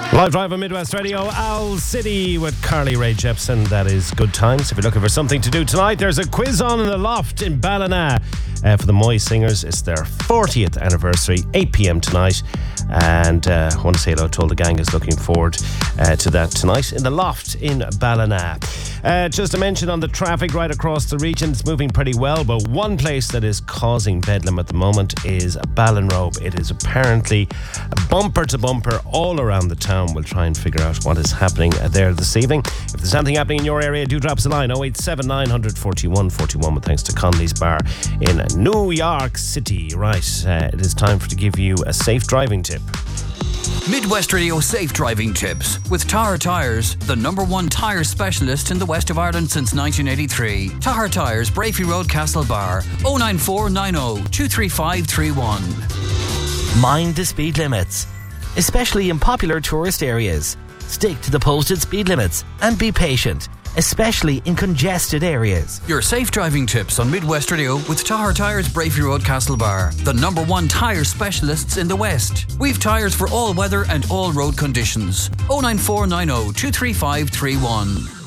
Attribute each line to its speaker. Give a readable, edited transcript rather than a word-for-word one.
Speaker 1: Live drive on Midwest Radio, Owl City with Carly Rae Jepsen. That is good times. If you're looking for something to do tonight, there's a quiz on in the Loft in Ballina. For the Moy Singers, it's their 40th anniversary, 8 p.m. tonight. And I want to say hello to all the gang is looking forward to that tonight in the Loft in Ballina. Just to mention on the traffic right across the region, it's moving pretty well, but one place that is causing bedlam at the moment is Ballinrobe. It is apparently bumper to bumper all around the town. We'll try and figure out what is happening there this evening. If there's anything happening in your area, do drop us a line 087 900 41 41 with thanks to Conley's Bar in New York City. Right, it is time to give you a safe driving tip.
Speaker 2: Midwest Radio Safe Driving Tips with Tahar Tyres, the #1 tyre specialist in the west of Ireland since 1983. Tahar Tyres, Brafey Road, Castlebar, 09490 23531.
Speaker 3: Mind the speed limits, especially in popular tourist areas. Stick to the posted speed limits and be patient, especially in congested areas.
Speaker 2: Your safe driving tips on Midwest Radio with Tahar Tyres, Brafey Road, Castlebar, the #1 tyre specialists in the West. We've tyres for all weather and all road conditions. 09490 23531.